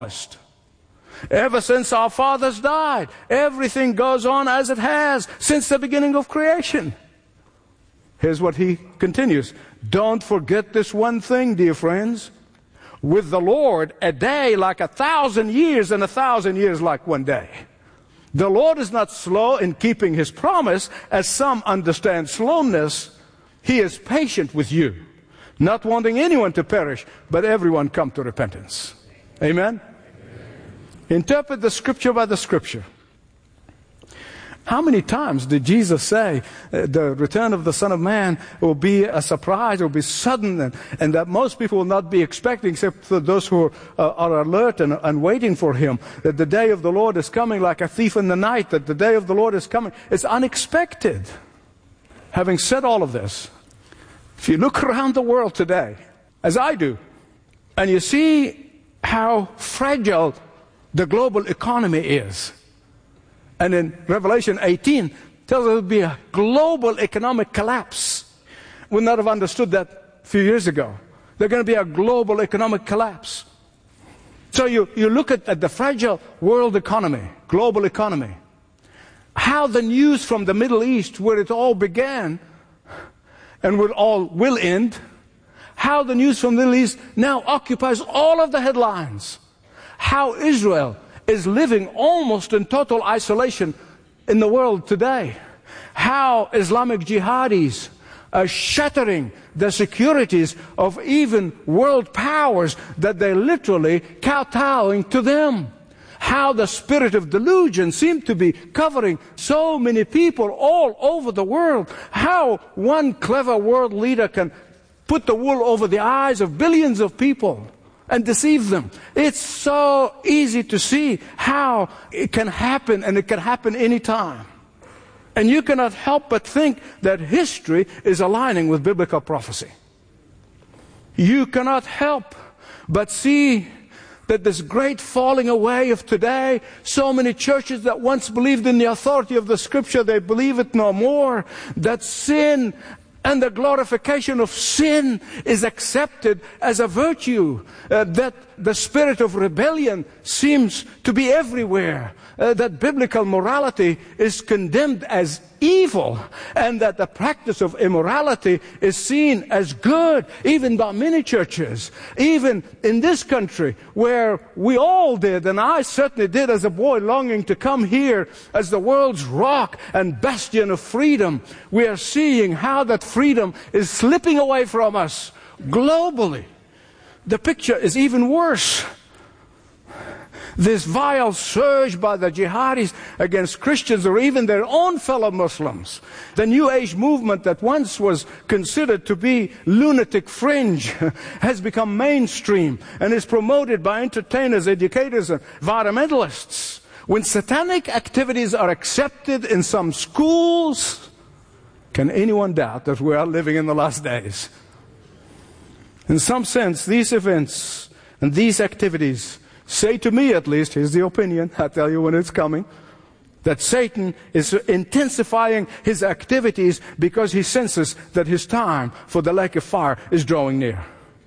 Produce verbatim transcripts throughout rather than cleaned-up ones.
Ever since our fathers died, everything goes on as it has since the beginning of creation. Here's what he continues. Don't forget this one thing, dear friends. With the Lord, a day like a thousand years, and a thousand years like one day. The Lord is not slow in keeping his promise, as some understand slowness. He is patient with you, not wanting anyone to perish, but everyone come to repentance. Amen? Interpret the scripture by the scripture. How many times did Jesus say uh, the return of the Son of Man will be a surprise, it will be sudden, and, and that most people will not be expecting, except for those who are, uh, are alert and, and waiting for him, that the day of the Lord is coming like a thief in the night, that the day of the Lord is coming. It's unexpected. Having said all of this, if you look around the world today, as I do, and you see how fragile the global economy is, and in Revelation eighteen tells us there will be a global economic collapse. We would not have understood that a few years ago. There's going to be a global economic collapse. So you, you look at, at the fragile world economy, global economy, how the news from the Middle East, where it all began and where it all will end, how the news from the Middle East now occupies all of the headlines. How Israel is living almost in total isolation in the world today. How Islamic jihadis are shattering the securities of even world powers that they're literally kowtowing to them. How the spirit of delusion seems to be covering so many people all over the world. How one clever world leader can put the wool over the eyes of billions of people and deceive them. It's so easy to see how it can happen, and it can happen anytime. And you cannot help but think that history is aligning with biblical prophecy. You cannot help but see that this great falling away of today, so many churches that once believed in the authority of the Scripture, they believe it no more. That sin and the glorification of sin is accepted as a virtue. Uh, that the spirit of rebellion seems to be everywhere. Uh, that biblical morality is condemned as evil. And that the practice of immorality is seen as good, even by many churches. Even in this country, where we all did, and I certainly did as a boy, longing to come here as the world's rock and bastion of freedom, we are seeing how that freedom is slipping away from us globally. The picture is even worse. This vile surge by the jihadis against Christians or even their own fellow Muslims. The New Age movement that once was considered to be lunatic fringe has become mainstream and is promoted by entertainers, educators, and environmentalists. When satanic activities are accepted in some schools, can anyone doubt that we are living in the last days? In some sense, these events and these activities say to me, at least, here's the opinion, I'll tell you when it's coming, that Satan is intensifying his activities because he senses that his time for the lake of fire is drawing near.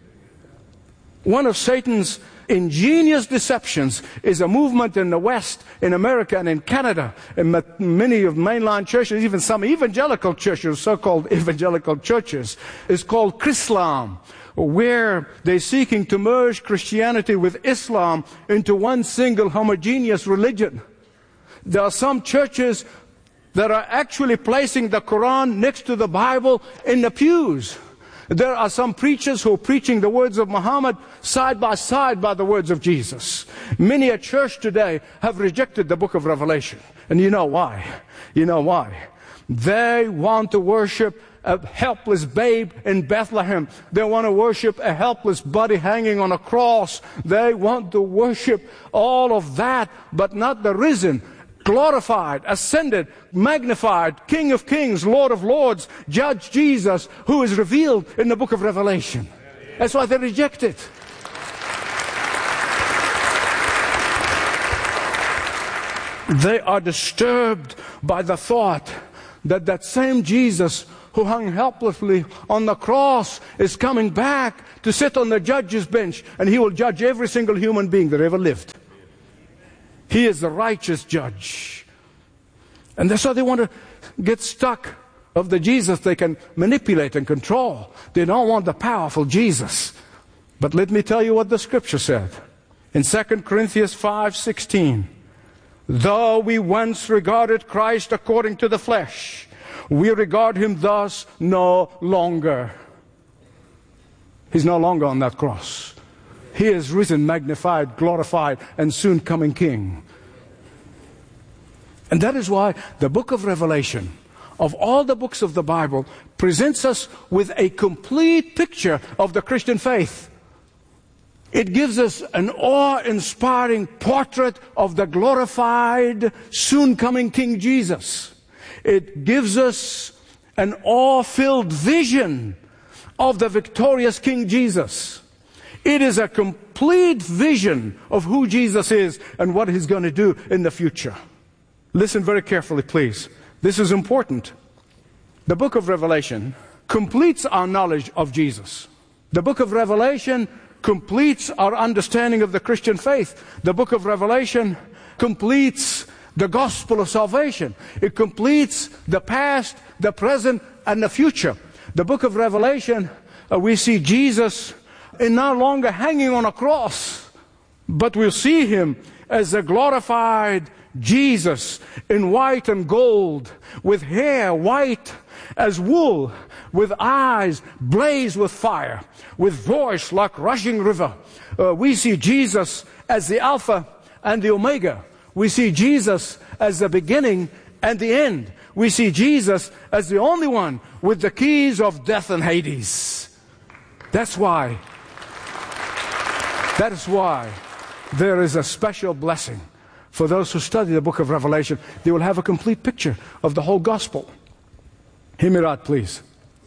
One of Satan's ingenious deceptions is a movement in the West, in America and in Canada, in many of mainline churches, even some evangelical churches, so-called evangelical churches, is called Chrislam, where they're seeking to merge Christianity with Islam into one single homogeneous religion. There are some churches that are actually placing the Quran next to the Bible in the pews. There are some preachers who are preaching the words of Muhammad side by side by the words of Jesus. Many a church today have rejected the book of Revelation. And you know why? You know why? They want to worship a helpless babe in Bethlehem. They want to worship a helpless body hanging on a cross. They want to worship all of that, but not the risen, glorified, ascended, magnified, King of Kings, Lord of Lords, Judge Jesus, who is revealed in the book of Revelation. That's why they reject it. They are disturbed by the thought that that same Jesus who hung helplessly on the cross is coming back to sit on the judge's bench, and he will judge every single human being that ever lived. He is the righteous judge. And that's why they want to get stuck of the Jesus they can manipulate and control. They don't want the powerful Jesus. But let me tell you what the scripture said. In Second Corinthians five sixteen, though we once regarded Christ according to the flesh, we regard him thus no longer. He's no longer on that cross. He is risen, magnified, glorified, and soon coming King. And that is why the book of Revelation, of all the books of the Bible, presents us with a complete picture of the Christian faith. It gives us an awe-inspiring portrait of the glorified, soon-coming King Jesus. It gives us an awe-filled vision of the victorious King Jesus. It is a complete vision of who Jesus is and what he's going to do in the future. Listen very carefully, please. This is important. The book of Revelation completes our knowledge of Jesus. The book of Revelation completes our understanding of the Christian faith. The book of Revelation completes the gospel of salvation. It completes the past, the present, and the future. The book of Revelation, uh, we see Jesus in no longer hanging on a cross, but we'll see him as a glorified Jesus in white and gold, with hair white as wool, with eyes blazed with fire, with voice like rushing river. Uh, we see Jesus as the Alpha and the Omega. We see Jesus as the beginning and the end. We see Jesus as the only one with the keys of death and Hades. That's why, that is why there is a special blessing for those who study the book of Revelation. They will have a complete picture of the whole gospel. Hear me right, please.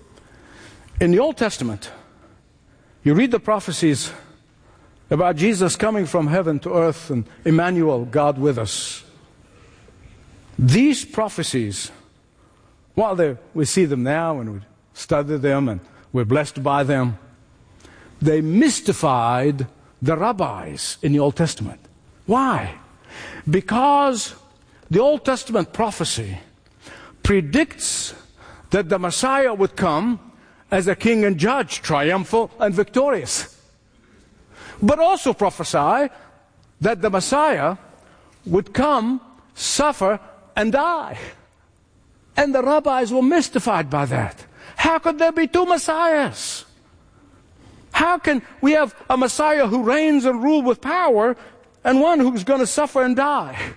In the Old Testament, you read the prophecies about Jesus coming from heaven to earth and Emmanuel, God with us. These prophecies, while they, we see them now and we study them and we're blessed by them, they mystified the rabbis in the Old Testament. Why? Because the Old Testament prophecy predicts that the Messiah would come as a king and judge, triumphal and victorious. But also prophesy that the Messiah would come, suffer, and die. And the rabbis were mystified by that. How could there be two Messiahs? How can we have a Messiah who reigns and rules with power and one who's going to suffer and die?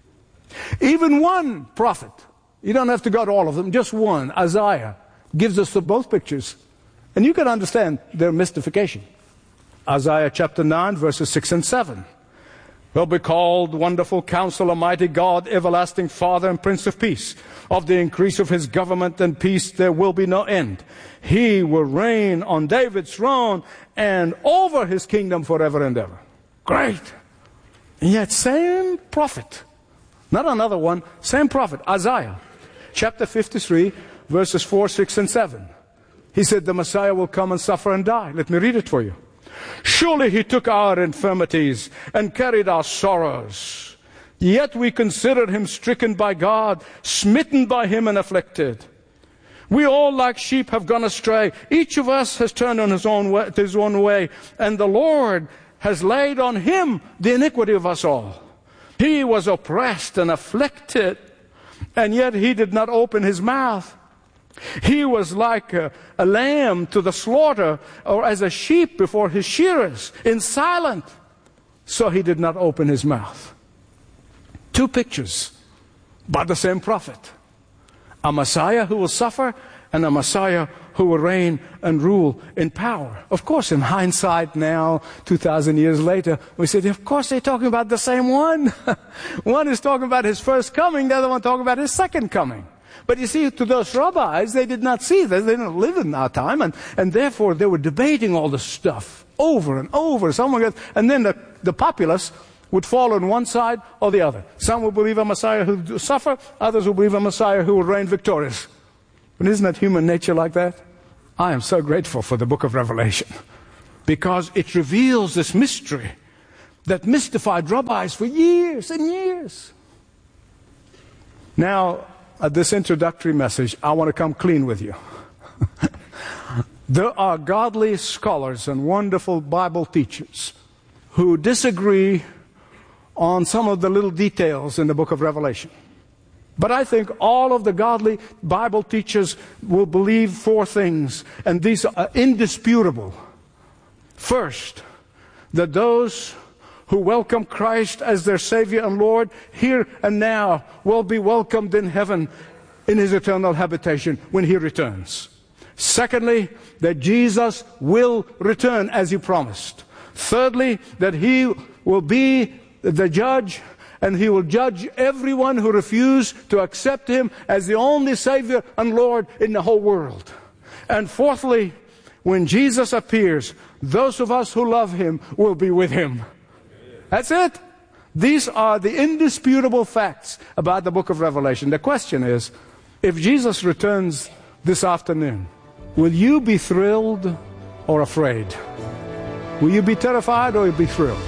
Even one prophet, you don't have to go to all of them, just one, Isaiah, gives us the both pictures. And you can understand their mystification. Isaiah chapter nine, verses six and seven. Will be called Wonderful Counselor, Mighty God, Everlasting Father, and Prince of Peace. Of the increase of his government and peace there will be no end. He will reign on David's throne and over his kingdom forever and ever. Great. And yet same prophet, not another one, same prophet, Isaiah, chapter fifty-three, verses four, six, and seven. He said the Messiah will come and suffer and die. Let me read it for you. Surely he took our infirmities and carried our sorrows. Yet we considered him stricken by God, smitten by him and afflicted. We all like sheep have gone astray. Each of us has turned on his own way, his own way, and the Lord has laid on him the iniquity of us all. He was oppressed and afflicted, and yet he did not open his mouth. He was like a, a lamb to the slaughter, or as a sheep before his shearers, in silent. So he did not open his mouth. Two pictures by the same prophet. A Messiah who will suffer and a Messiah who will reign and rule in power. Of course, in hindsight now, two thousand years later, we said, of course they're talking about the same one. One is talking about his first coming, the other one talking about his second coming. But you see, to those rabbis, they did not see this. They didn't live in our time, and, and therefore they were debating all this stuff over and over. Someone got, and then the, the populace would fall on one side or the other. Some will believe a Messiah who will suffer, others will believe a Messiah who will reign victorious. But isn't that human nature like that? I am so grateful for the book of Revelation because it reveals this mystery that mystified rabbis for years and years. Now, at this introductory message, I want to come clean with you. There are godly scholars and wonderful Bible teachers who disagree on some of the little details in the book of Revelation. But I think all of the godly Bible teachers will believe four things, and these are indisputable. First, that those who welcome Christ as their Savior and Lord here and now will be welcomed in heaven in His eternal habitation when He returns. Secondly, that Jesus will return as He promised. Thirdly, that He will be the judge, and He will judge everyone who refused to accept Him as the only Savior and Lord in the whole world. And fourthly, when Jesus appears, those of us who love Him will be with Him. That's it. These are the indisputable facts about the book of Revelation. The question is, if Jesus returns this afternoon, will you be thrilled or afraid? Will you be terrified or will you be thrilled?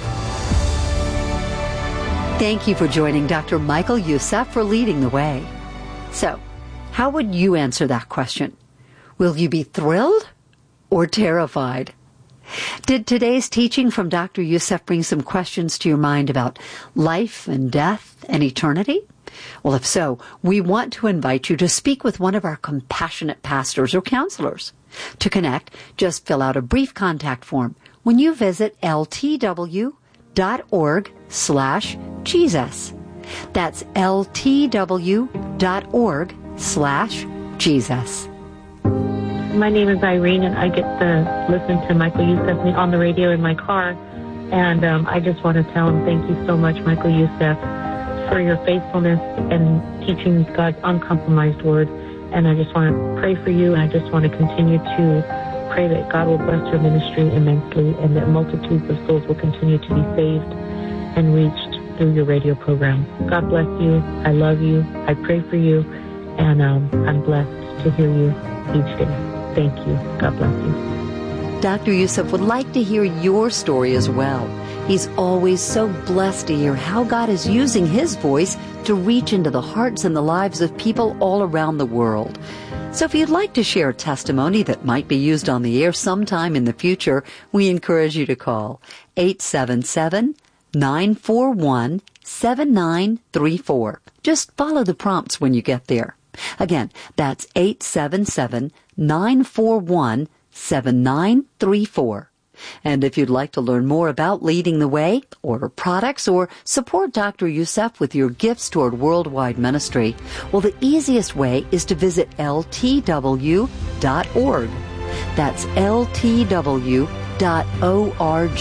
Thank you for joining Doctor Michael Youssef for Leading the Way. So, how would you answer that question? Will you be thrilled or terrified? Did today's teaching from Doctor Youssef bring some questions to your mind about life and death and eternity? Well, if so, we want to invite you to speak with one of our compassionate pastors or counselors. To connect, just fill out a brief contact form when you visit ltw.org slash Jesus. That's ltw.org slash Jesus. My name is Irene, and I get to listen to Michael Youssef on the radio in my car. And um, I just want to tell him thank you so much, Michael Youssef, for your faithfulness and teaching God's uncompromised word. And I just want to pray for you, and I just want to continue to pray that God will bless your ministry immensely and that multitudes of souls will continue to be saved and reached through your radio program. God bless you. I love you. I pray for you, and um, I'm blessed to hear you each day. Thank you. God bless you. Doctor Youssef would like to hear your story as well. He's always so blessed to hear how God is using His voice to reach into the hearts and the lives of people all around the world. So if you'd like to share a testimony that might be used on the air sometime in the future, we encourage you to call eight seven seven, nine four one, seven nine three four. Just follow the prompts when you get there. Again, that's eight seven seven, nine four one, seven nine three four. And if you'd like to learn more about Leading the Way, order products, or support Doctor Youssef with your gifts toward worldwide ministry, well, the easiest way is to visit L T W dot org. That's L T W dot org.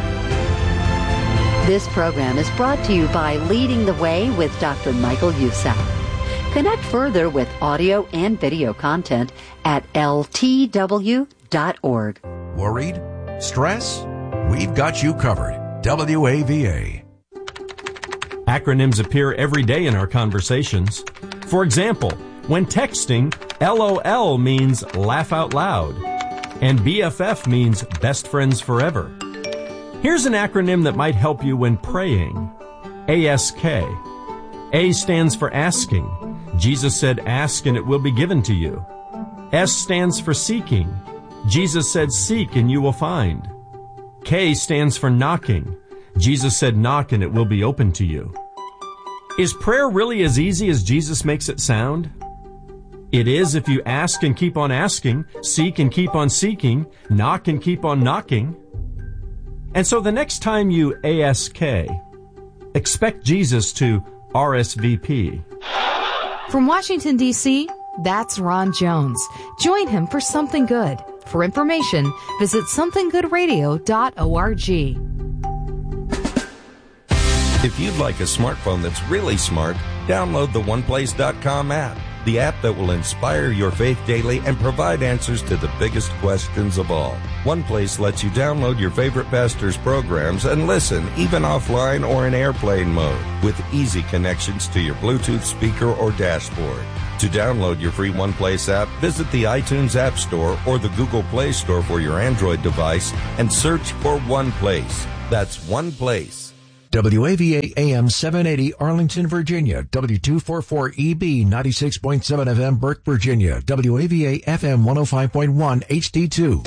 This program is brought to you by Leading the Way with Doctor Michael Youssef. Connect further with audio and video content at L T W dot org. Worried? Stress? We've got you covered. W A V A. Acronyms appear every day in our conversations. For example, when texting, L O L means laugh out loud, and B F F means best friends forever. Here's an acronym that might help you when praying. A S K. A stands for asking. Jesus said, ask and it will be given to you. S stands for seeking. Jesus said, seek and you will find. K stands for knocking. Jesus said, knock and it will be open to you. Is prayer really as easy as Jesus makes it sound? It is if you ask and keep on asking, seek and keep on seeking, knock and keep on knocking. And so the next time you A S K, expect Jesus to R S V P. From Washington, D C, that's Ron Jones. Join him for Something Good. For information, visit something good radio dot org. If you'd like a smartphone that's really smart, download the one place dot com app. the app that will inspire your faith daily and provide answers to the biggest questions of all. One Place lets you download your favorite pastor's programs and listen, even offline or in airplane mode, with easy connections to your Bluetooth speaker or dashboard. To download your free One Place app, visit the iTunes App Store or the Google Play Store for your Android device and search for One Place. That's One Place. W A V A A M seven eighty Arlington, Virginia. W two forty-four E B ninety-six point seven F M Burke, Virginia. W A V A F M one oh five point one H D two.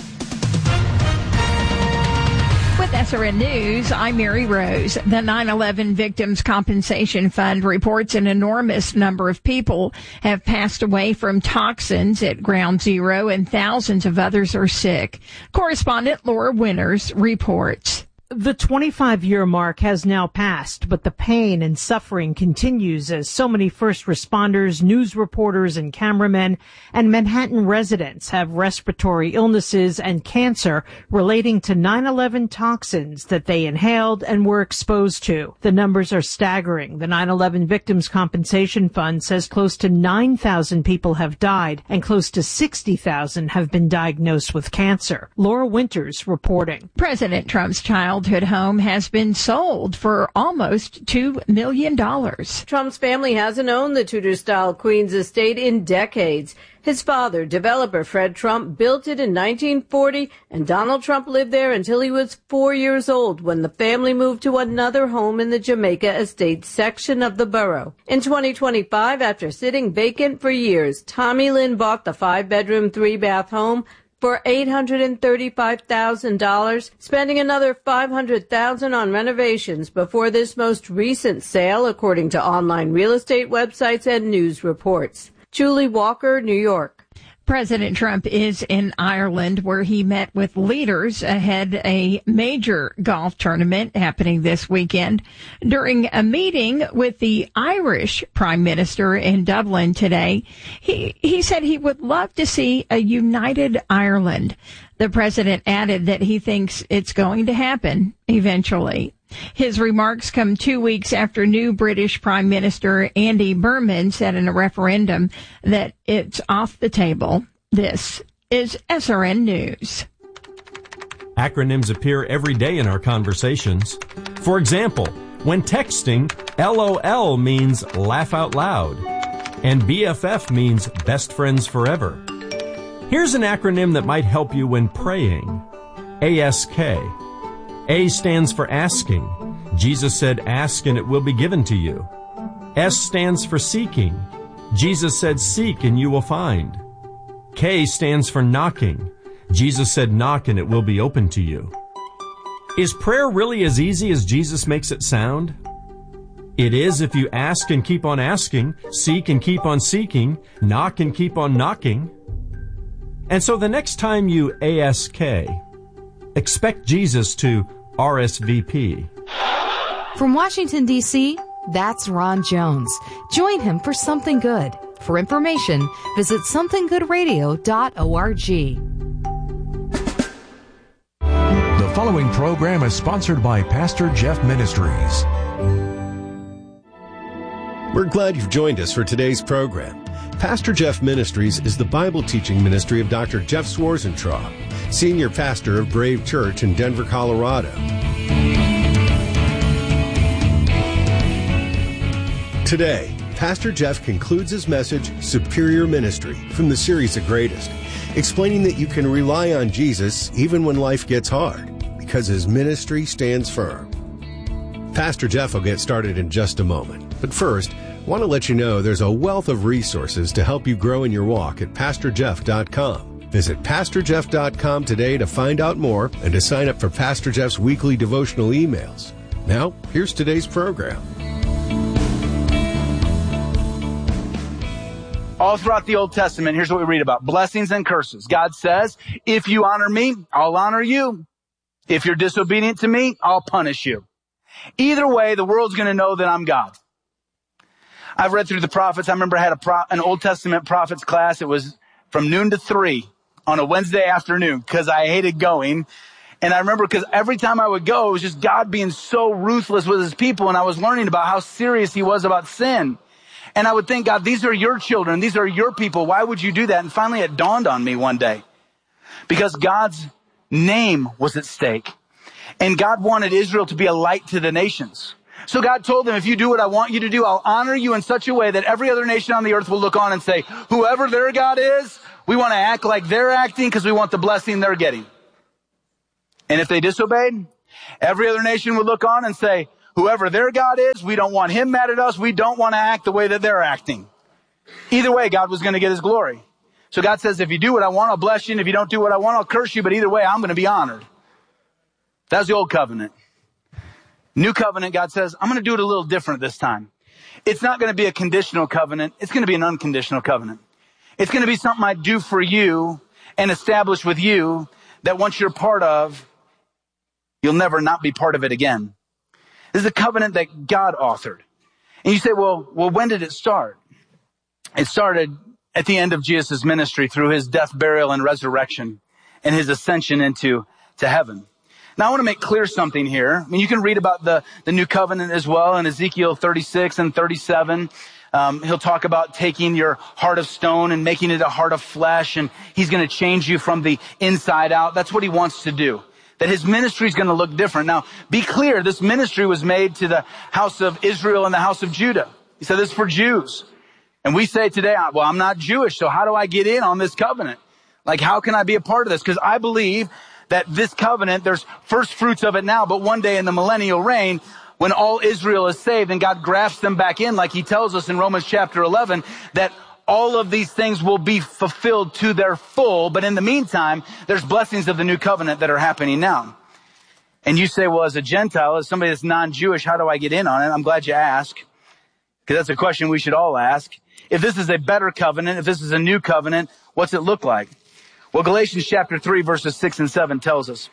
With S R N News, I'm Mary Rose. The nine eleven Victims Compensation Fund reports an enormous number of people have passed away from toxins at Ground Zero and thousands of others are sick. Correspondent Laura Winters reports. The twenty-five-year mark has now passed, but the pain and suffering continues as so many first responders, news reporters, and cameramen and Manhattan residents have respiratory illnesses and cancer relating to nine eleven toxins that they inhaled and were exposed to. The numbers are staggering. The nine eleven Victims Compensation Fund says close to nine thousand people have died and close to sixty thousand have been diagnosed with cancer. Laura Winters reporting. President Trump's child childhood home has been sold for almost two million dollars. Trump's family hasn't owned the Tudor-style Queens estate in decades. His father, developer Fred Trump, built it in nineteen forty, and Donald Trump lived there until he was four years old when the family moved to another home in the Jamaica Estates section of the borough. In twenty twenty-five, after sitting vacant for years, Tommy Lynn bought the five-bedroom, three-bath home for eight hundred thirty-five thousand dollars, spending another five hundred thousand dollars on renovations before this most recent sale, according to online real estate websites and news reports. Julie Walker, New York. President Trump is in Ireland, where he met with leaders ahead a major golf tournament happening this weekend. During a meeting with the Irish Prime Minister in Dublin today, he, he said he would love to see a united Ireland. The president added that he thinks it's going to happen eventually. His remarks come two weeks after new British Prime Minister Andy Burnham said in a referendum that it's off the table. This is S R N News. Acronyms appear every day in our conversations. For example, when texting, L O L means laugh out loud, and B F F means best friends forever. Here's an acronym that might help you when praying. A S K. A stands for asking. Jesus said, ask and it will be given to you. S stands for seeking. Jesus said, seek and you will find. K stands for knocking. Jesus said, knock and it will be open to you. Is prayer really as easy as Jesus makes it sound? It is if you ask and keep on asking, seek and keep on seeking, knock and keep on knocking. And so the next time you A S K, expect Jesus to R S V P. From Washington, D C, that's Ron Jones. Join him for Something Good. For information, visit something good radio dot org. The following program is sponsored by Pastor Jeff Ministries. We're glad you've joined us for today's program. Pastor Jeff Ministries is the Bible teaching ministry of Doctor Jeff Schwarzentraub, senior pastor of Brave Church in Denver, Colorado. Today, Pastor Jeff concludes his message, Superior Ministry, from the series The Greatest, explaining that you can rely on Jesus even when life gets hard, because his ministry stands firm. Pastor Jeff will get started in just a moment, but first, I want to let you know there's a wealth of resources to help you grow in your walk at pastor jeff dot com. Visit pastor jeff dot com today to find out more and to sign up for Pastor Jeff's weekly devotional emails. Now, here's today's program. All throughout the Old Testament, here's what we read about. Blessings and curses. God says, if you honor me, I'll honor you. If you're disobedient to me, I'll punish you. Either way, the world's going to know that I'm God. I've read through the prophets. I remember I had a pro- an Old Testament prophets class. It was from noon to three on a Wednesday afternoon because I hated going. And I remember because every time I would go, it was just God being so ruthless with his people. And I was learning about how serious he was about sin. And I would think, God, these are your children. These are your people. Why would you do that? And finally it dawned on me one day, because God's name was at stake. And God wanted Israel to be a light to the nations. So God told them, if you do what I want you to do, I'll honor you in such a way that every other nation on the earth will look on and say, whoever their God is, we want to act like they're acting because we want the blessing they're getting. And if they disobeyed, every other nation would look on and say, whoever their God is, we don't want him mad at us. We don't want to act the way that they're acting. Either way, God was going to get his glory. So God says, if you do what I want, I'll bless you. And if you don't do what I want, I'll curse you. But either way, I'm going to be honored. That's the old covenant. New covenant, God says, I'm going to do it a little different this time. It's not going to be a conditional covenant. It's going to be an unconditional covenant. It's going to be something I do for you and establish with you that once you're part of, you'll never not be part of it again. This is a covenant that God authored. And you say, well, well, when did it start? It started at the end of Jesus' ministry through his death, burial, and resurrection and his ascension into to heaven. Now, I want to make clear something here. I mean, you can read about the, the new covenant as well in Ezekiel thirty-six and thirty-seven. Um, he'll talk about taking your heart of stone and making it a heart of flesh, and he's going to change you from the inside out. That's what he wants to do. That his ministry is going to look different. Now, be clear, this ministry was made to the house of Israel and the house of Judah. He said this is for Jews. And we say today, well, I'm not Jewish, so how do I get in on this covenant? Like, how can I be a part of this? Because I believe that this covenant, there's first fruits of it now, but one day in the millennial reign, when all Israel is saved and God grafts them back in, like he tells us in Romans chapter eleven, that all of these things will be fulfilled to their full. But in the meantime, there's blessings of the new covenant that are happening now. And you say, well, as a Gentile, as somebody that's non-Jewish, how do I get in on it? I'm glad you ask, because that's a question we should all ask. If this is a better covenant, if this is a new covenant, what's it look like? Well, Galatians chapter three, verses six and seven tells us.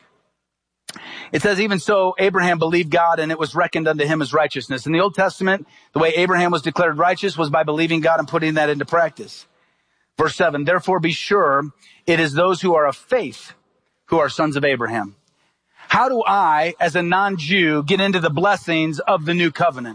It says, even so, Abraham believed God, and it was reckoned unto him as righteousness. In the Old Testament, the way Abraham was declared righteous was by believing God and putting that into practice. Verse seven, therefore be sure it is those who are of faith who are sons of Abraham. How do I, as a non-Jew, get into the blessings of the new covenant?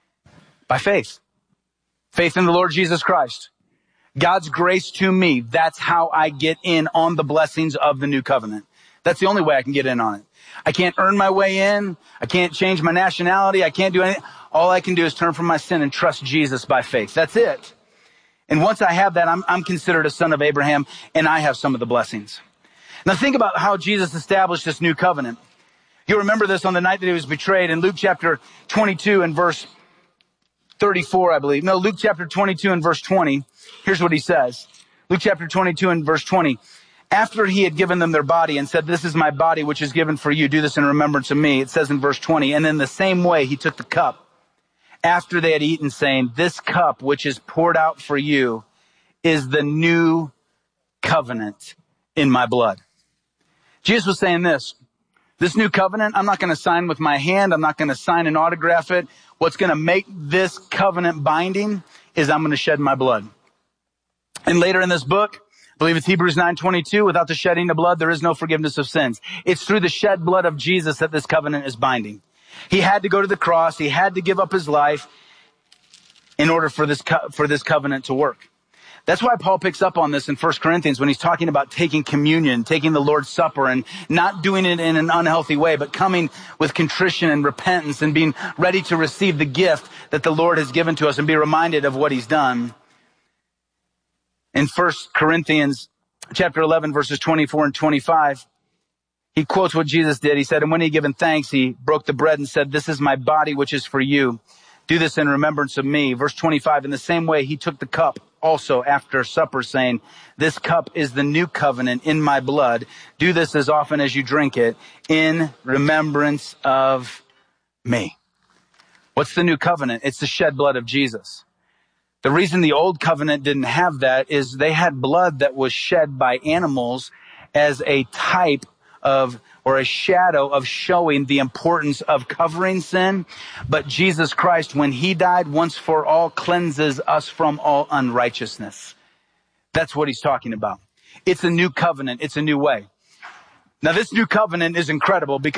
By faith. Faith in the Lord Jesus Christ. God's grace to me. That's how I get in on the blessings of the new covenant. That's the only way I can get in on it. I can't earn my way in. I can't change my nationality. I can't do anything. All I can do is turn from my sin and trust Jesus by faith. That's it. And once I have that, I'm, I'm considered a son of Abraham, and I have some of the blessings. Now think about how Jesus established this new covenant. You'll remember this on the night that he was betrayed in Luke chapter twenty-two and verse thirty-four, I believe. No, Luke chapter twenty-two and verse twenty. Here's what he says. Luke chapter twenty-two and verse twenty. After he had given them their body and said, this is my body, which is given for you. Do this in remembrance of me. It says in verse twenty, and in the same way, he took the cup after they had eaten, saying, this cup, which is poured out for you, is the new covenant in my blood. Jesus was saying this, this new covenant, I'm not going to sign with my hand. I'm not going to sign and autograph it. What's going to make this covenant binding is I'm going to shed my blood. And later in this book, I believe it's Hebrews nine twenty-two, without the shedding of blood, there is no forgiveness of sins. It's through the shed blood of Jesus that this covenant is binding. He had to go to the cross. He had to give up his life in order for this, co- for this covenant to work. That's why Paul picks up on this in First Corinthians when he's talking about taking communion, taking the Lord's Supper, and not doing it in an unhealthy way, but coming with contrition and repentance and being ready to receive the gift that the Lord has given to us and be reminded of what he's done. In First Corinthians chapter eleven, verses twenty-four and twenty-five, he quotes what Jesus did. He said, and when he had given thanks, he broke the bread and said, this is my body, which is for you. Do this in remembrance of me. Verse twenty-five, in the same way, he took the cup also after supper, saying, this cup is the new covenant in my blood. Do this as often as you drink it in remembrance of me. What's the new covenant? It's the shed blood of Jesus. The reason the old covenant didn't have that is they had blood that was shed by animals as a type of, or a shadow of showing the importance of covering sin. But Jesus Christ, when he died once for all, cleanses us from all unrighteousness. That's what he's talking about. It's a new covenant. It's a new way. Now, this new covenant is incredible because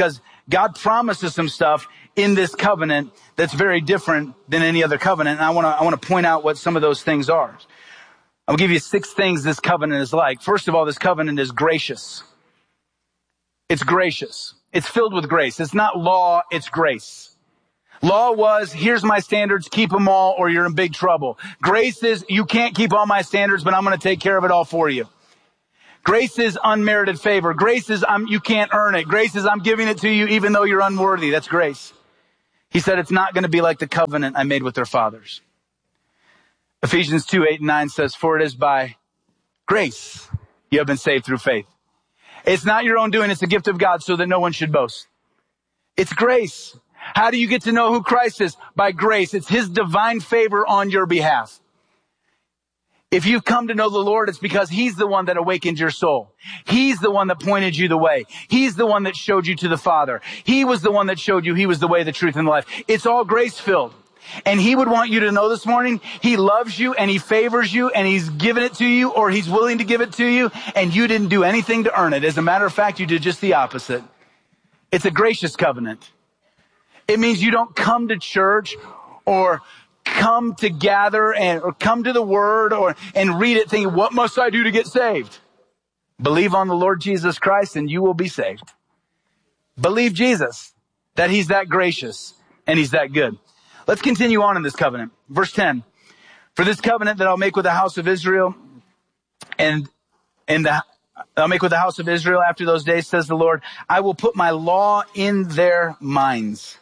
God promises some stuff in this covenant that's very different than any other covenant. And I want to, I want to point out what some of those things are. I'll give you six things this covenant is like. First of all, this covenant is gracious. It's gracious. It's filled with grace. It's not law, it's grace. Law was, here's my standards, keep them all or you're in big trouble. Grace is, you can't keep all my standards, but I'm going to take care of it all for you. Grace is unmerited favor. Grace is, I'm, you can't earn it. Grace is, I'm giving it to you even though you're unworthy. That's grace. He said it's not going to be like the covenant I made with their fathers. Ephesians two, eight, and nine says, for it is by grace you have been saved through faith. It's not your own doing. It's a gift of God so that no one should boast. It's grace. How do you get to know who Christ is? By grace. It's his divine favor on your behalf. If you've come to know the Lord, it's because he's the one that awakened your soul. He's the one that pointed you the way. He's the one that showed you to the Father. He was the one that showed you he was the way, the truth, and the life. It's all grace-filled. And he would want you to know this morning, he loves you and he favors you and he's given it to you or he's willing to give it to you and you didn't do anything to earn it. As a matter of fact, you did just the opposite. It's a gracious covenant. It means you don't come to church or come to gather and or come to the word or and read it thinking, what must I do to get saved? Believe on the Lord Jesus Christ and you will be saved. Believe Jesus, that he's that gracious and he's that good. Let's continue on in this covenant. Verse ten. For this covenant that I'll make with the house of Israel and and the, I'll make with the house of Israel after those days, says the Lord, I will put my law in their minds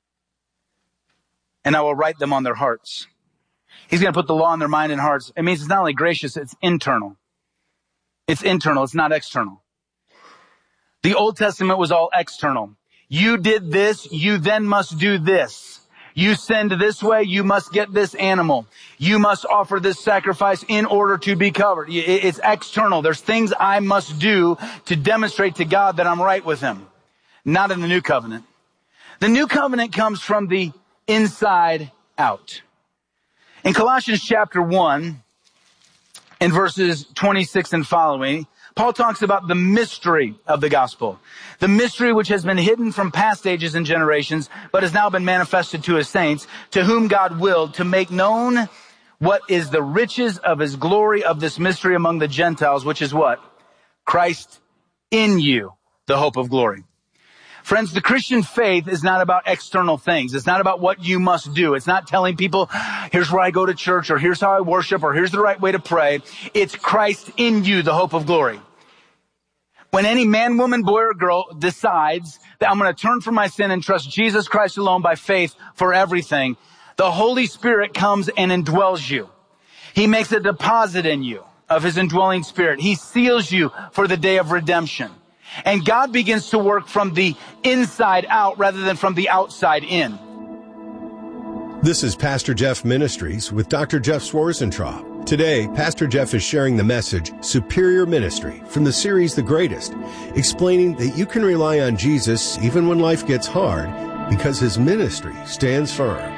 and I will write them on their hearts. He's going to put the law in their mind and hearts. It means it's not only gracious, it's internal. It's internal. It's not external. The Old Testament was all external. You did this, you then must do this. You send this way, you must get this animal. You must offer this sacrifice in order to be covered. It's external. There's things I must do to demonstrate to God that I'm right with him. Not in the new covenant. The new covenant comes from the inside out. In Colossians chapter one, in verses twenty-six and following, Paul talks about the mystery of the gospel. The mystery which has been hidden from past ages and generations, but has now been manifested to his saints, to whom God willed to make known what is the riches of his glory of this mystery among the Gentiles, which is what? Christ in you, the hope of glory. Friends, the Christian faith is not about external things. It's not about what you must do. It's not telling people, here's where I go to church, or here's how I worship, or here's the right way to pray. It's Christ in you, the hope of glory. When any man, woman, boy, or girl decides that I'm going to turn from my sin and trust Jesus Christ alone by faith for everything, the Holy Spirit comes and indwells you. He makes a deposit in you of his indwelling spirit. He seals you for the day of redemption. And God begins to work from the inside out rather than from the outside in. This is Pastor Jeff Ministries with Doctor Jeff Schwarzentraub. Today, Pastor Jeff is sharing the message, Superior Ministry, from the series The Greatest, explaining that you can rely on Jesus even when life gets hard because his ministry stands firm.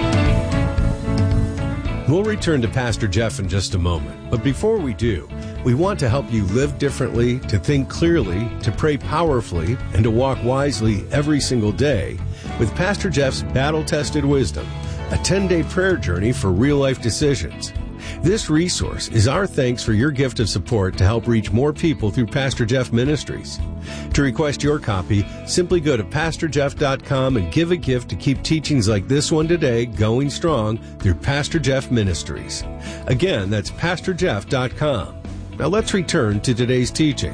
We'll return to Pastor Jeff in just a moment, but before we do, we want to help you live differently, to think clearly, to pray powerfully, and to walk wisely every single day with Pastor Jeff's Battle-Tested Wisdom, a ten-day prayer journey for real-life decisions. This resource is our thanks for your gift of support to help reach more people through Pastor Jeff Ministries. To request your copy, simply go to pastor jeff dot com and give a gift to keep teachings like this one today going strong through Pastor Jeff Ministries. Again, that's pastor jeff dot com. Now let's return to today's teaching.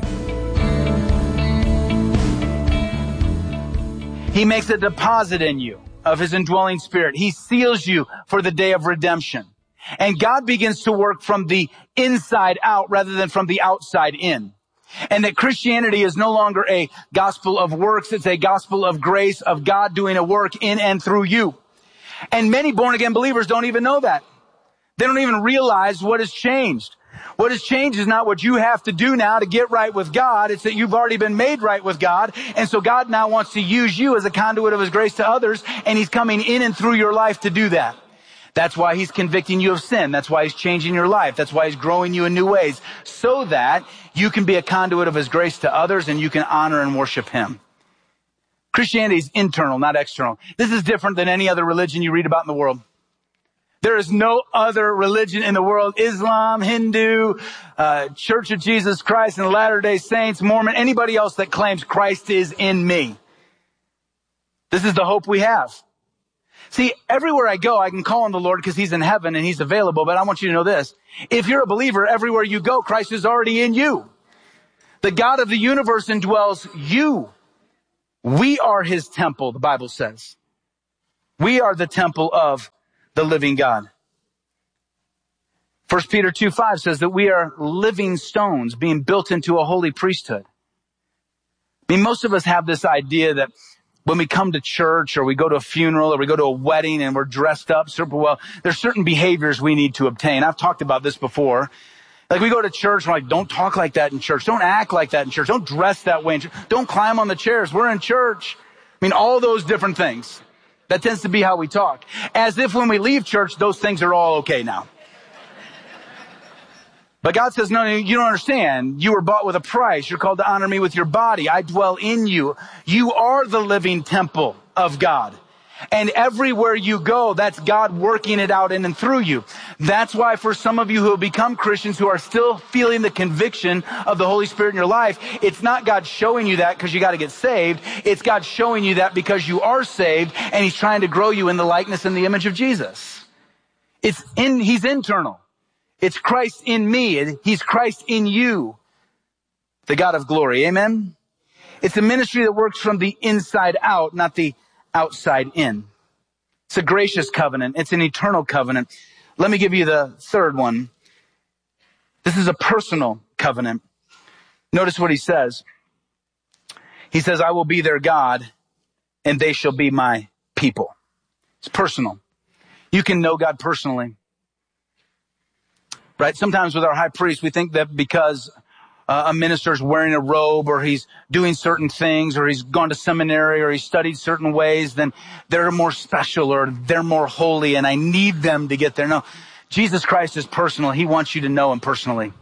He makes a deposit in you of his indwelling spirit. He seals you for the day of redemption. And God begins to work from the inside out rather than from the outside in. And that Christianity is no longer a gospel of works. It's a gospel of grace, of God doing a work in and through you. And many born-again believers don't even know that. They don't even realize what has changed. What has changed is not what you have to do now to get right with God. It's that you've already been made right with God. And so God now wants to use you as a conduit of his grace to others. And he's coming in and through your life to do that. That's why he's convicting you of sin. That's why he's changing your life. That's why he's growing you in new ways so that you can be a conduit of his grace to others and you can honor and worship him. Christianity is internal, not external. This is different than any other religion you read about in the world. There is no other religion in the world, Islam, Hindu, uh, Church of Jesus Christ and the Latter-day Saints, Mormon, anybody else that claims Christ is in me. This is the hope we have. See, everywhere I go, I can call on the Lord because he's in heaven and he's available. But I want you to know this. If you're a believer, everywhere you go, Christ is already in you. The God of the universe indwells you. We are his temple, the Bible says. We are the temple of the living God. First Peter two five says that we are living stones being built into a holy priesthood. I mean, most of us have this idea that when we come to church or we go to a funeral or we go to a wedding and we're dressed up super well, there's certain behaviors we need to obtain. I've talked about this before. Like we go to church, we're like, don't talk like that in church. Don't act like that in church. Don't dress that way in church. Don't climb on the chairs. We're in church. I mean, all those different things. That tends to be how we talk. As if when we leave church, those things are all okay now. But God says, no, you don't understand. You were bought with a price. You're called to honor me with your body. I dwell in you. You are the living temple of God. And everywhere you go, that's God working it out in and through you. That's why for some of you who have become Christians who are still feeling the conviction of the Holy Spirit in your life, it's not God showing you that because you got to get saved. It's God showing you that because you are saved and he's trying to grow you in the likeness and the image of Jesus. It's in, he's internal. It's Christ in me. He's Christ in you. The God of glory. Amen. It's a ministry that works from the inside out, not the outside in. It's a gracious covenant. It's an eternal covenant. Let me give you the third one. This is a personal covenant. Notice what he says. He says, I will be their God and they shall be my people. It's personal. You can know God personally. Right? Sometimes with our high priest, we think that because Uh, a minister's wearing a robe or he's doing certain things or he's gone to seminary or he's studied certain ways, then they're more special or they're more holy and I need them to get there. No, Jesus Christ is personal. He wants you to know him personally.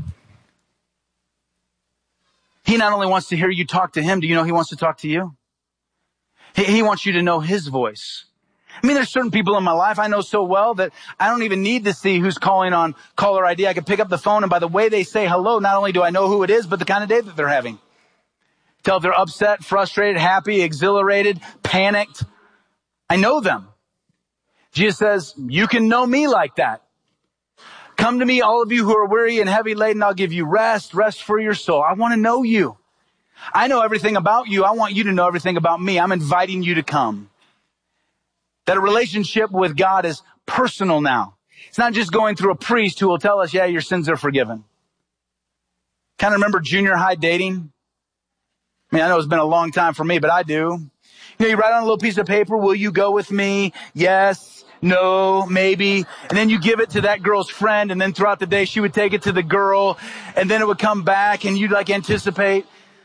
He not only wants to hear you talk to him, do you know he wants to talk to you? He, he wants you to know his voice. I mean, there's certain people in my life I know so well that I don't even need to see who's calling on caller I D. I can pick up the phone, and by the way they say hello, not only do I know who it is, but the kind of day that they're having. Tell if they're upset, frustrated, happy, exhilarated, panicked. I know them. Jesus says, you can know me like that. Come to me, all of you who are weary and heavy laden, I'll give you rest, rest for your soul. I want to know you. I know everything about you. I want you to know everything about me. I'm inviting you to come. That a relationship with God is personal now. It's not just going through a priest who will tell us, yeah, your sins are forgiven. Kind of remember junior high dating? I mean, I know it's been a long time for me, but I do. You know, you write on a little piece of paper, will you go with me? Yes, no, maybe. And then you give it to that girl's friend, and then throughout the day she would take it to the girl, and then it would come back, and you'd like anticipate,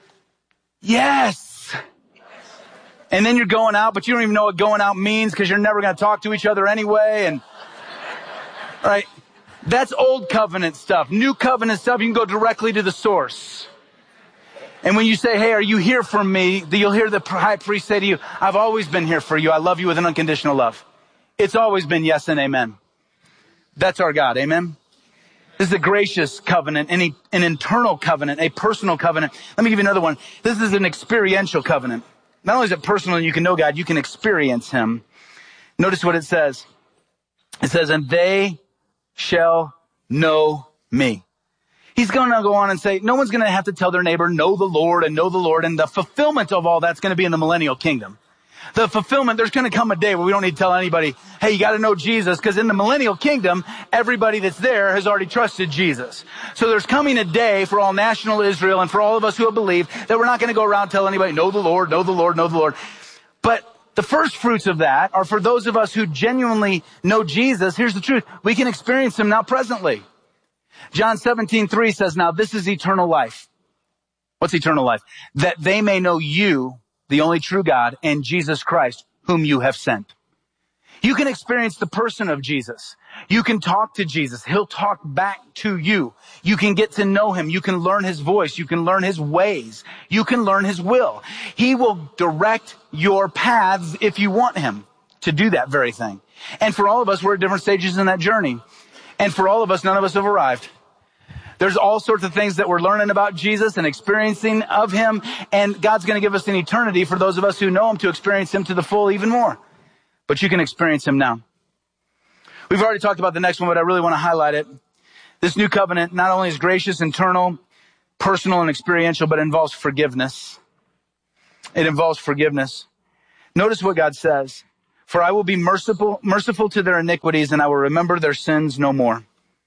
yes. And then you're going out, but you don't even know what going out means because you're never going to talk to each other anyway. And, right? That's old covenant stuff. New covenant stuff, you can go directly to the source. And when you say, hey, are you here for me? You'll hear the high priest say to you, I've always been here for you. I love you with an unconditional love. It's always been yes and amen. That's our God. Amen. This is a gracious covenant, an, an internal covenant, a personal covenant. Let me give you another one. This is an experiential covenant. Not only is it personal and you can know God, you can experience him. Notice what it says. It says, and they shall know me. He's going to go on and say, no one's going to have to tell their neighbor, know the Lord and know the Lord. And the fulfillment of all that's going to be in the millennial kingdom. The fulfillment, there's going to come a day where we don't need to tell anybody, hey, you got to know Jesus, because in the millennial kingdom, everybody that's there has already trusted Jesus. So there's coming a day for all national Israel and for all of us who have believed that we're not going to go around telling anybody, know the Lord, know the Lord, know the Lord. But the first fruits of that are for those of us who genuinely know Jesus. Here's the truth. We can experience him now presently. John seventeen three says, now this is eternal life. What's eternal life? That they may know you, the only true God, and Jesus Christ, whom you have sent. You can experience the person of Jesus. You can talk to Jesus. He'll talk back to you. You can get to know him. You can learn his voice. You can learn his ways. You can learn his will. He will direct your paths if you want him to do that very thing. And for all of us, we're at different stages in that journey. And for all of us, none of us have arrived. There's all sorts of things that we're learning about Jesus and experiencing of him. And God's going to give us an eternity for those of us who know him to experience him to the full even more. But you can experience him now. We've already talked about the next one, but I really want to highlight it. This new covenant not only is gracious, internal, personal, and experiential, but involves forgiveness. It involves forgiveness. Notice what God says. For I will be merciful, merciful to their iniquities, and I will remember their sins no more.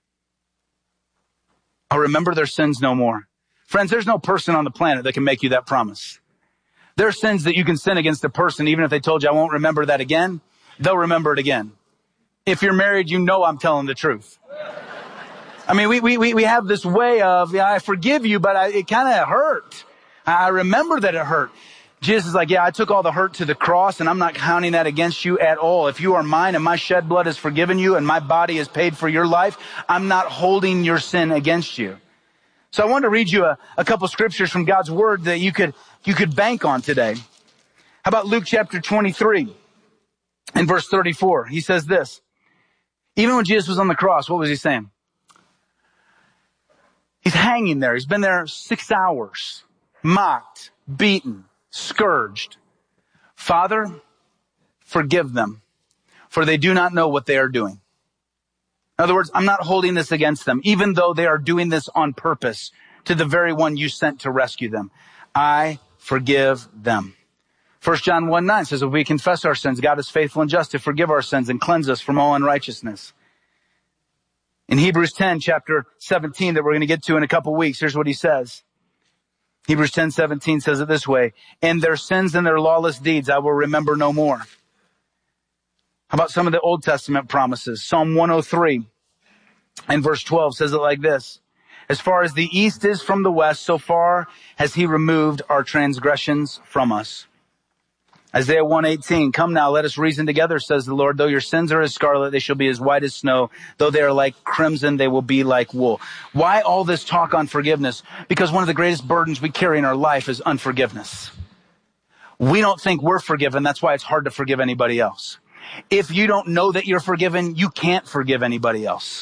I'll remember their sins no more. Friends, there's no person on the planet that can make you that promise. There are sins that you can sin against a person, even if they told you, I won't remember that again, they'll remember it again. If you're married, you know I'm telling the truth. I mean, we, we, we have this way of, yeah, I forgive you, but I, it kind of hurt. I remember that it hurt. Jesus is like, yeah, I took all the hurt to the cross, and I'm not counting that against you at all. If you are mine and my shed blood has forgiven you and my body is paid for your life, I'm not holding your sin against you. So I wanted to read you a, a couple scriptures from God's word that you could, you could bank on today. How about Luke chapter twenty-three and verse thirty-four? He says this. Even when Jesus was on the cross, what was he saying? He's hanging there. He's been there six hours, mocked, beaten, scourged. Father, forgive them, for they do not know what they are doing. In other words, I'm not holding this against them, even though they are doing this on purpose to the very one you sent to rescue them. I forgive them. First John one nine says, if we confess our sins, God is faithful and just to forgive our sins and cleanse us from all unrighteousness. In Hebrews ten, chapter seventeen, that we're going to get to in a couple weeks, here's what he says. Hebrews ten seventeen says it this way, and their sins and their lawless deeds I will remember no more. How about some of the Old Testament promises? Psalm one oh three and verse twelve says it like this. As far as the east is from the west, so far has he removed our transgressions from us. Isaiah one eighteen, come now, let us reason together, says the Lord. Though your sins are as scarlet, they shall be as white as snow. Though they are like crimson, they will be like wool. Why all this talk on forgiveness? Because one of the greatest burdens we carry in our life is unforgiveness. We don't think we're forgiven. That's why it's hard to forgive anybody else. If you don't know that you're forgiven, you can't forgive anybody else.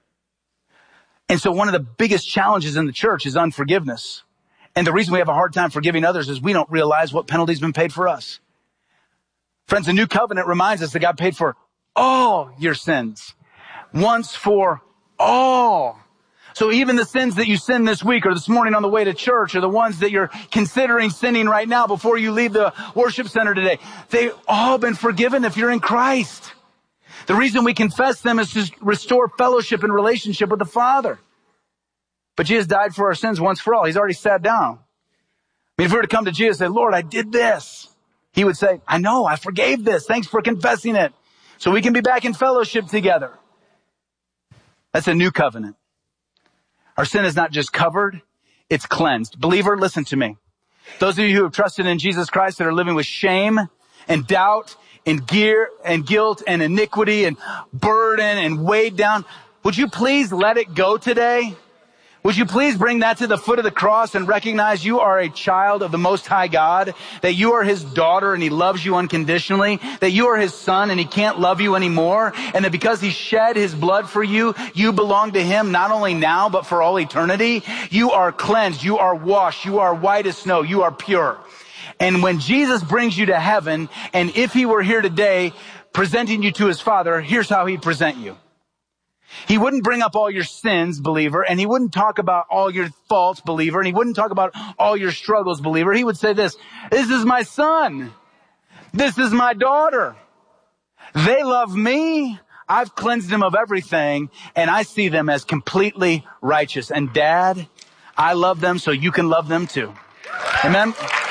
And so one of the biggest challenges in the church is unforgiveness. And the reason we have a hard time forgiving others is we don't realize what penalty's been paid for us. Friends, the new covenant reminds us that God paid for all your sins. Once for all. So even the sins that you sin this week or this morning on the way to church or the ones that you're considering sinning right now before you leave the worship center today, they've all been forgiven if you're in Christ. The reason we confess them is to restore fellowship and relationship with the Father. But Jesus died for our sins once for all. He's already sat down. I mean, if we were to come to Jesus and say, Lord, I did this, he would say, I know, I forgave this. Thanks for confessing it. So we can be back in fellowship together. That's a new covenant. Our sin is not just covered, it's cleansed. Believer, listen to me. Those of you who have trusted in Jesus Christ that are living with shame and doubt and gear and guilt and iniquity and burden and weighed down, would you please let it go today? Would you please bring that to the foot of the cross and recognize you are a child of the Most High God, that you are his daughter and he loves you unconditionally, that you are his son and he can't love you anymore, and that because he shed his blood for you, you belong to him not only now but for all eternity. You are cleansed, you are washed, you are white as snow, you are pure. And when Jesus brings you to heaven, and if he were here today presenting you to his Father, here's how he'd present you. He wouldn't bring up all your sins, believer, and he wouldn't talk about all your faults, believer, and he wouldn't talk about all your struggles, believer. He would say this, this is my son. This is my daughter. They love me. I've cleansed them of everything, and I see them as completely righteous. And Dad, I love them so you can love them too. Amen?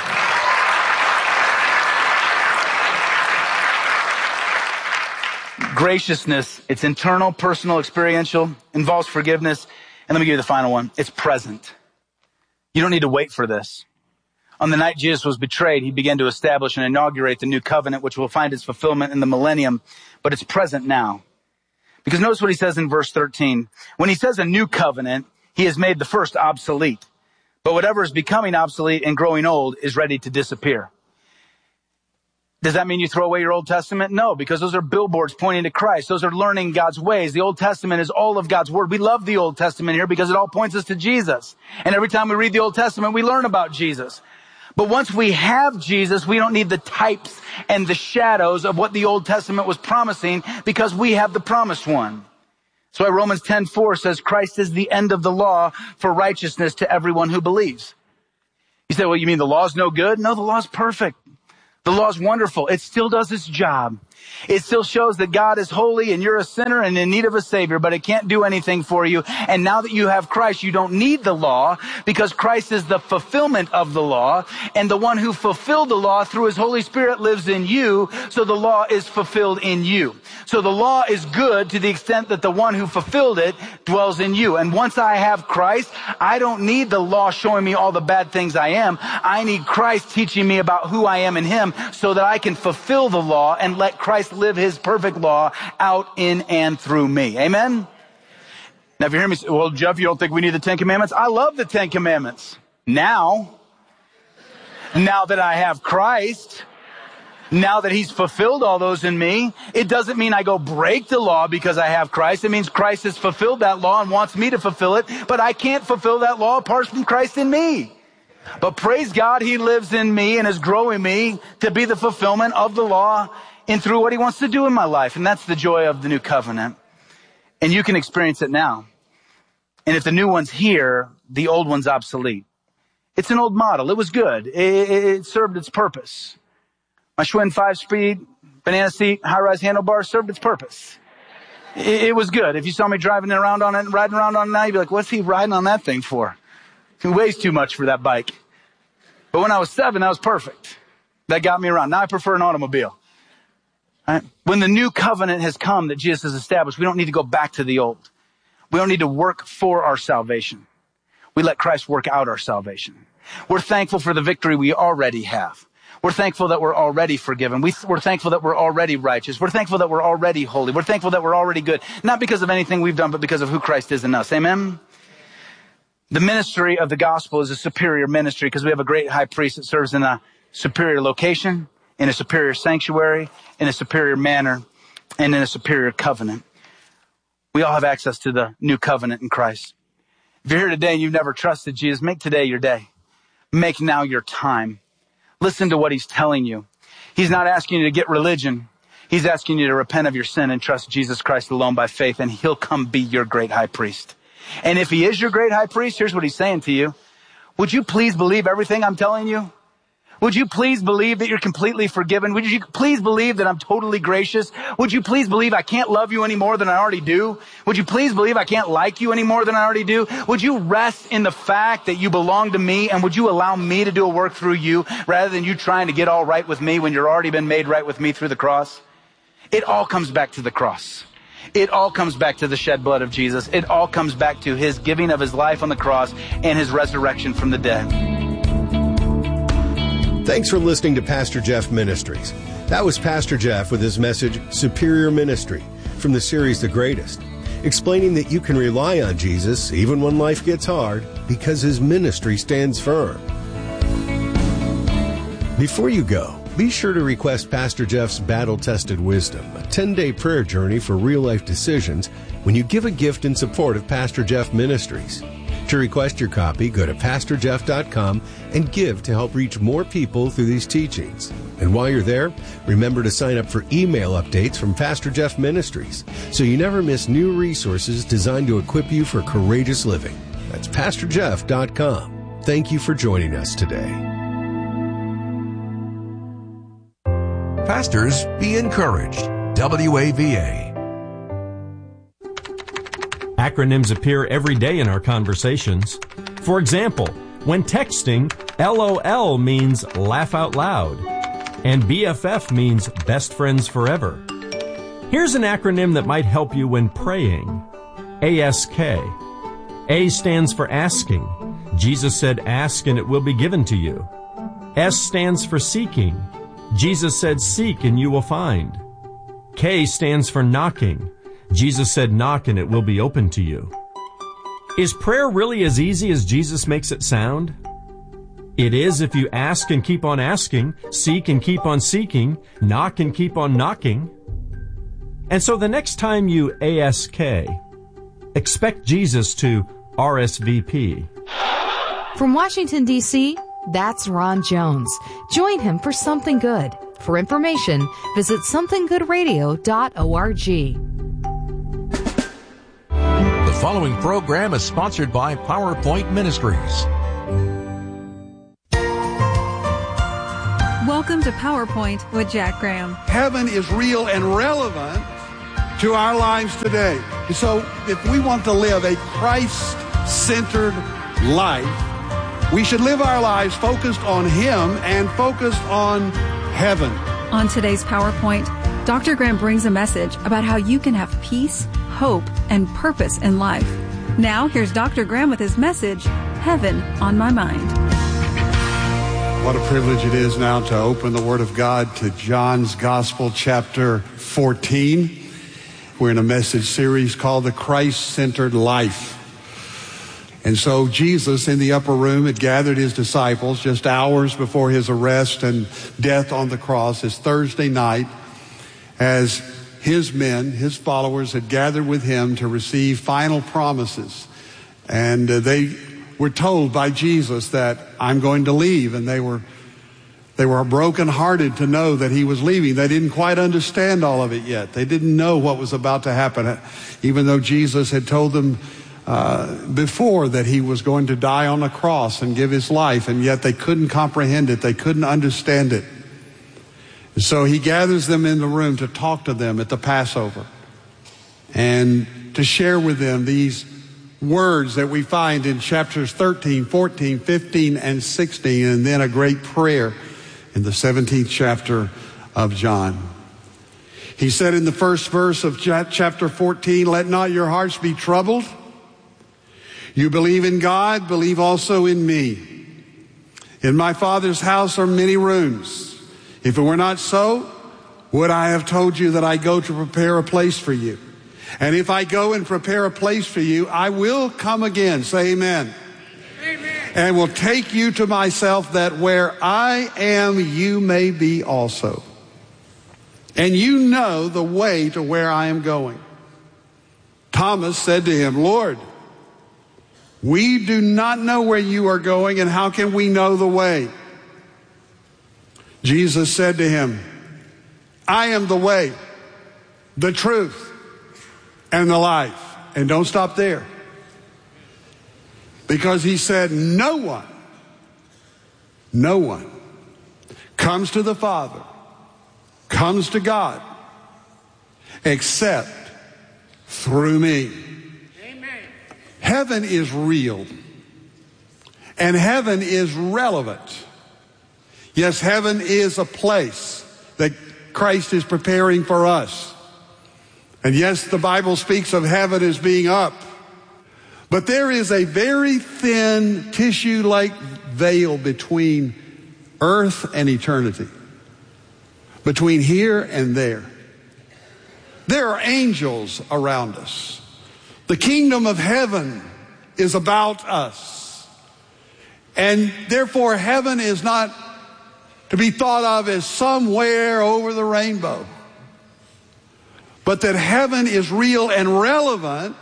Graciousness, it's internal, personal, experiential, involves forgiveness. And let me give you the final one. It's present. You don't need to wait for this. On the night Jesus was betrayed, he began to establish and inaugurate the new covenant, which will find its fulfillment in the millennium, but it's present now. Because notice what he says in verse thirteen. When he says a new covenant, he has made the first obsolete. But whatever is becoming obsolete and growing old is ready to disappear. Does that mean you throw away your Old Testament? No, because those are billboards pointing to Christ. Those are learning God's ways. The Old Testament is all of God's Word. We love the Old Testament here because it all points us to Jesus. And every time we read the Old Testament, we learn about Jesus. But once we have Jesus, we don't need the types and the shadows of what the Old Testament was promising because we have the promised one. That's why Romans ten four says Christ is the end of the law for righteousness to everyone who believes. You say, well, you mean the law's no good? No, the law's perfect. The law's wonderful. It still does its job. It still shows that God is holy and you're a sinner and in need of a Savior, but it can't do anything for you. And now that you have Christ, you don't need the law because Christ is the fulfillment of the law. And the one who fulfilled the law through his Holy Spirit lives in you. So the law is fulfilled in you. So the law is good to the extent that the one who fulfilled it dwells in you. And once I have Christ, I don't need the law showing me all the bad things I am. I need Christ teaching me about who I am in him so that I can fulfill the law and let Christ live his perfect law out in and through me. Amen? Now, if you hear me say, well, Jeff, you don't think we need the Ten Commandments? I love the Ten Commandments. Now, now that I have Christ, now that he's fulfilled all those in me, it doesn't mean I go break the law because I have Christ. It means Christ has fulfilled that law and wants me to fulfill it, but I can't fulfill that law apart from Christ in me. But praise God, he lives in me and is growing me to be the fulfillment of the law and through what he wants to do in my life. And that's the joy of the new covenant. And you can experience it now. And if the new one's here, the old one's obsolete. It's an old model. It was good. It, it served its purpose. My Schwinn five-speed, banana seat, high-rise handlebars served its purpose. It, it was good. If you saw me driving around on it and riding around on it now, you'd be like, what's he riding on that thing for? He weighs too much for that bike. But when I was seven, that was perfect. That got me around. Now I prefer an automobile. Right? When the new covenant has come that Jesus has established, we don't need to go back to the old. We don't need to work for our salvation. We let Christ work out our salvation. We're thankful for the victory we already have. We're thankful that we're already forgiven. We, we're thankful that we're already righteous. We're thankful that we're already holy. We're thankful that we're already good. Not because of anything we've done, but because of who Christ is in us. Amen? The ministry of the gospel is a superior ministry because we have a great high priest that serves in a superior location, in a superior sanctuary, in a superior manner, and in a superior covenant. We all have access to the new covenant in Christ. If you're here today and you've never trusted Jesus, make today your day. Make now your time. Listen to what he's telling you. He's not asking you to get religion. He's asking you to repent of your sin and trust Jesus Christ alone by faith, and he'll come be your great high priest. And if he is your great high priest, here's what he's saying to you. Would you please believe everything I'm telling you? Would you please believe that you're completely forgiven? Would you please believe that I'm totally gracious? Would you please believe I can't love you any more than I already do? Would you please believe I can't like you any more than I already do? Would you rest in the fact that you belong to me, and would you allow me to do a work through you rather than you trying to get all right with me when you're already been made right with me through the cross? It all comes back to the cross. It all comes back to the shed blood of Jesus. It all comes back to his giving of his life on the cross and his resurrection from the dead. Thanks for listening to Pastor Jeff Ministries. That was Pastor Jeff with his message, Superior Ministry, from the series The Greatest, explaining that you can rely on Jesus even when life gets hard because his ministry stands firm. Before you go, be sure to request Pastor Jeff's Battle-Tested Wisdom, a ten-day prayer journey for real-life decisions, when you give a gift in support of Pastor Jeff Ministries. To request your copy, go to pastor jeff dot com and give to help reach more people through these teachings. And while you're there, remember to sign up for email updates from Pastor Jeff Ministries so you never miss new resources designed to equip you for courageous living. That's pastor jeff dot com. Thank you for joining us today. Pastors, be encouraged. W A V A. Acronyms appear every day in our conversations. For example, when texting, L O L means laugh out loud, and B F F means best friends forever. Here's an acronym that might help you when praying. A S K. A stands for asking. Jesus said, ask and it will be given to you. S stands for seeking. Jesus said, seek and you will find. K stands for knocking. Jesus said, knock and it will be open to you. Is prayer really as easy as Jesus makes it sound? It is if you ask and keep on asking, seek and keep on seeking, knock and keep on knocking. And so the next time you ask, expect Jesus to R S V P. From Washington, D C, that's Ron Jones. Join him for Something Good. For information, visit something good radio dot org. The following program is sponsored by PowerPoint Ministries. Welcome to PowerPoint with Jack Graham. Heaven is real and relevant to our lives today. So if we want to live a Christ-centered life, we should live our lives focused on Him and focused on heaven. On today's PowerPoint, Doctor Graham brings a message about how you can have peace, hope, and purpose in life. Now, here's Doctor Graham with his message, Heaven on My Mind. What a privilege it is now to open the Word of God to John's Gospel, chapter fourteen. We're in a message series called The Christ-Centered Life. And so Jesus in the upper room had gathered his disciples just hours before his arrest and death on the cross. It's Thursday night, as his men, his followers, had gathered with him to receive final promises. And uh, they were told by Jesus that I'm going to leave. And they were they were brokenhearted to know that he was leaving. They didn't quite understand all of it yet. They didn't know what was about to happen, even though Jesus had told them uh, before that he was going to die on a cross and give his life. And yet they couldn't comprehend it. They couldn't understand it. So he gathers them in the room to talk to them at the Passover and to share with them these words that we find in chapters thirteen, fourteen, fifteen, and sixteen, and then a great prayer in the seventeenth chapter of John. He said in the first verse of chapter fourteen, let not your hearts be troubled. You believe in God, believe also in me. In my Father's house are many rooms. If it were not so, would I have told you that I go to prepare a place for you? And if I go and prepare a place for you, I will come again. Say amen. Amen. And will take you to myself, that where I am, you may be also. And you know the way to where I am going. Thomas said to him, Lord, we do not know where you are going, and how can we know the way? Jesus said to him, I am the way, the truth, and the life. And don't stop there. Because he said, no one, no one comes to the Father, comes to God, except through me. Amen. Heaven is real. And heaven is relevant. Yes, heaven is a place that Christ is preparing for us. And yes, the Bible speaks of heaven as being up. But there is a very thin tissue-like veil between earth and eternity. Between here and there. There are angels around us. The kingdom of heaven is about us. And therefore, heaven is not to be thought of as somewhere over the rainbow, but that heaven is real and relevant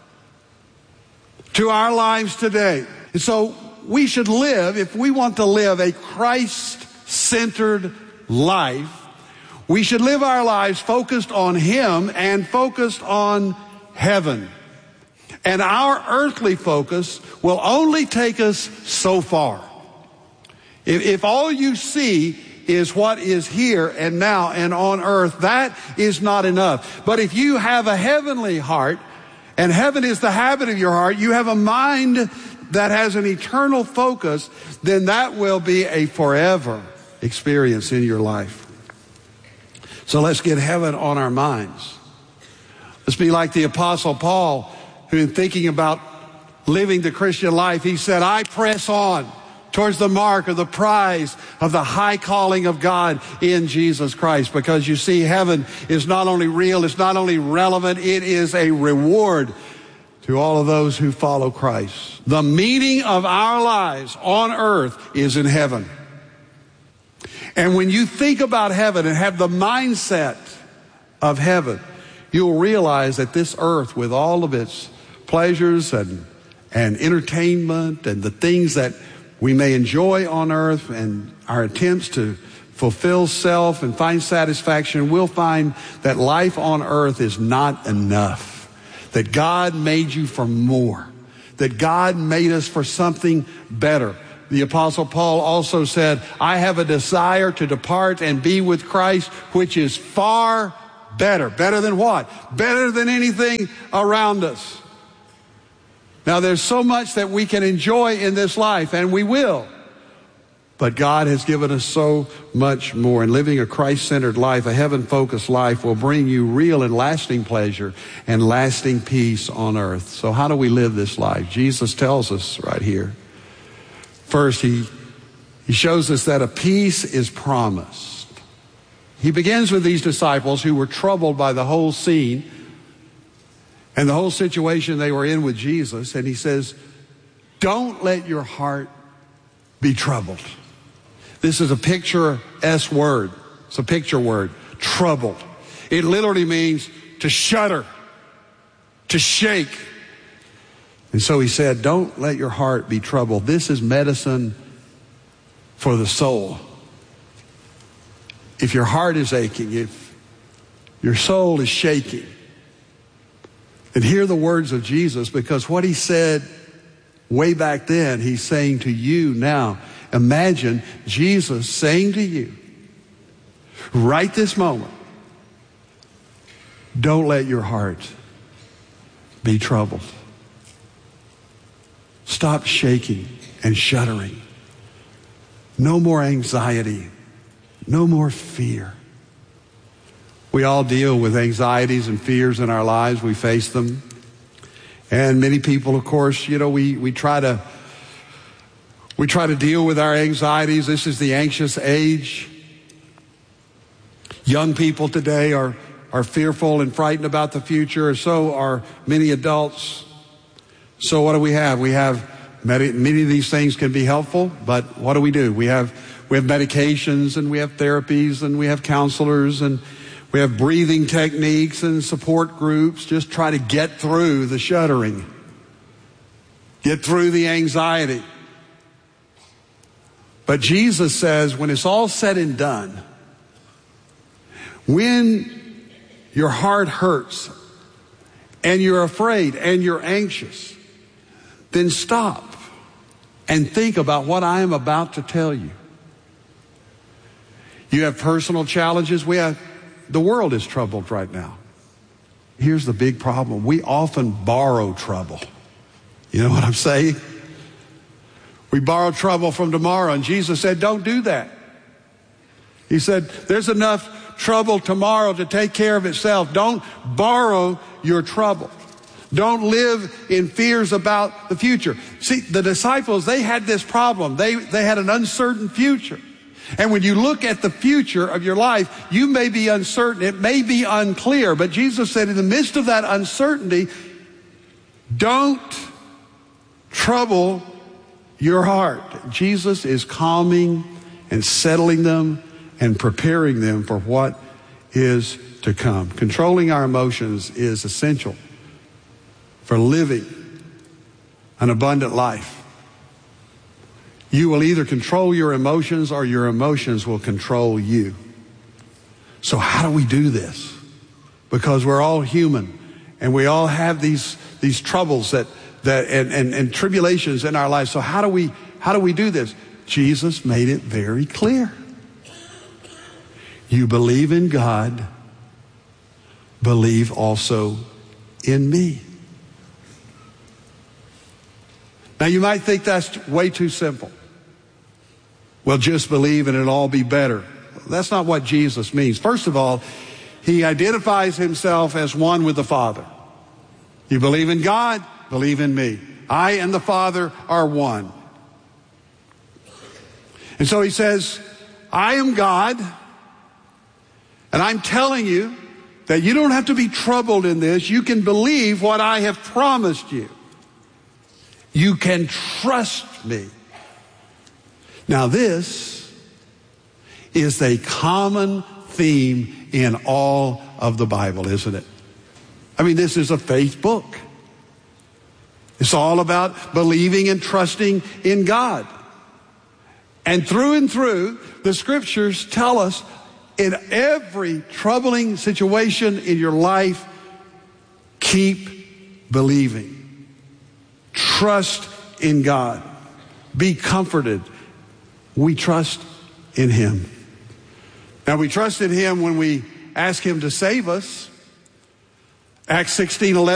to our lives today. And so we should live, if we want to live a Christ-centered life, we should live our lives focused on Him and focused on heaven. And our earthly focus will only take us so far. If, if all you see is what is here and now and on earth, that is not enough. But if you have a heavenly heart, and heaven is the habit of your heart, you have a mind that has an eternal focus, then that will be a forever experience in your life. So let's get heaven on our minds. Let's be like the Apostle Paul, who in thinking about living the Christian life, he said, I press on towards the mark of the prize of the high calling of God in Jesus Christ. Because you see, heaven is not only real, it's not only relevant, it is a reward to all of those who follow Christ. The meaning of our lives on earth is in heaven. And when you think about heaven and have the mindset of heaven, you'll realize that this earth, with all of its pleasures and, and entertainment and the things that we may enjoy on earth and our attempts to fulfill self and find satisfaction, we'll find that life on earth is not enough. That God made you for more. That God made us for something better. The Apostle Paul also said, I have a desire to depart and be with Christ, which is far better. Better than what? Better than anything around us. Now, there's so much that we can enjoy in this life, and we will. But God has given us so much more. And living a Christ-centered life, a heaven-focused life, will bring you real and lasting pleasure and lasting peace on earth. So how do we live this life? Jesus tells us right here. First, he, he shows us that a peace is promised. He begins with these disciples who were troubled by the whole scene and the whole situation they were in with Jesus. And he says, don't let your heart be troubled. This is a picture S word. It's a picture word. Troubled. It literally means to shudder, to shake. And so he said, don't let your heart be troubled. This is medicine for the soul. If your heart is aching, if your soul is shaking, then hear the words of Jesus, because what he said way back then, he's saying to you now. Imagine Jesus saying to you, right this moment, don't let your heart be troubled. Stop shaking and shuddering. No more anxiety. No more fear. We all deal with anxieties and fears in our lives. We face them. And many people, of course, you know, we, we try to We try to deal with our anxieties. This is the anxious age. Young people today are, are fearful and frightened about the future, and so are many adults. So what do we have? We have many, many of these things can be helpful, but what do we do? We have, we have medications, and we have therapies, and we have counselors, and we have breathing techniques and support groups. Just try to get through the shuddering. Get through the anxiety. But Jesus says, when it's all said and done, when your heart hurts and you're afraid and you're anxious, then stop and think about what I am about to tell you. You have personal challenges. We have, the world is troubled right now. Here's the big problem. We often borrow trouble. You know what I'm saying? We borrow trouble from tomorrow, and Jesus said, don't do that. He said, there's enough trouble tomorrow to take care of itself. Don't borrow your trouble. Don't live in fears about the future. See, the disciples, they had this problem. They, they had an uncertain future. And when you look at the future of your life, you may be uncertain. It may be unclear. But Jesus said, in the midst of that uncertainty, don't trouble your heart. Jesus is calming and settling them and preparing them for what is to come. Controlling our emotions is essential for living an abundant life. You will either control your emotions or your emotions will control you. So how do we do this? Because we're all human and we all have these, these troubles that That, and, and, and tribulations in our lives. So how do we how do we do this? Jesus made it very clear. You believe in God, believe also in me. Now you might think that's way too simple. Well, just believe and it'll all be better. That's not what Jesus means. First of all, he identifies himself as one with the Father. You believe in God, believe in me. I and the Father are one. And so he says, I am God, and I'm telling you that you don't have to be troubled in this. You can believe what I have promised you. You can trust me. Now this is a common theme in all of the Bible, isn't it? I mean, this is a faith book. It's all about believing and trusting in God. And through and through, the scriptures tell us in every troubling situation in your life, keep believing. Trust in God. Be comforted. We trust in Him. Now, we trust in Him when we ask Him to save us. Acts sixteen eleven.